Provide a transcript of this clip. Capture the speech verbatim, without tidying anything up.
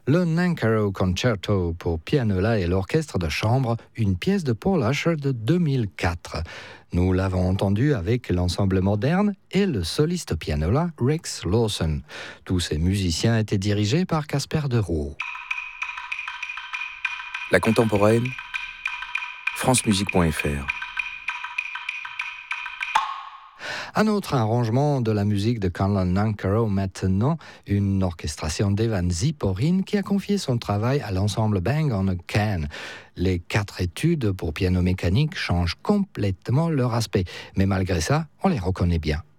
Le Nankaro Concerto pour pianola et l'orchestre de chambre, une pièce de Paul Usher de deux mille quatre. Nous l'avons entendu avec l'ensemble moderne et le soliste pianola Rex Lawson. Tous ces musiciens étaient dirigés par Casper de Roux. La contemporaine, france musique point f r. Un autre arrangement de la musique de Conlon Nankaro maintenant, une orchestration d'Evan Ziporyn qui a confié son travail à l'ensemble Bang on a Can. Les quatre études pour piano mécanique changent complètement leur aspect, mais malgré ça, on les reconnaît bien.